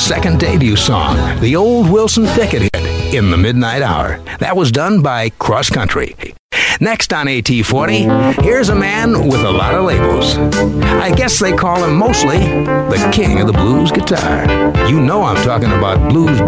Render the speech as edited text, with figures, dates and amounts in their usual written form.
second debut song, the old Wilson Pickett hit, In the Midnight Hour. That was done by Cross Country. Next on AT40, here's a man with a lot of labels. I guess they call him mostly the king of the blues guitar. You know I'm talking about blues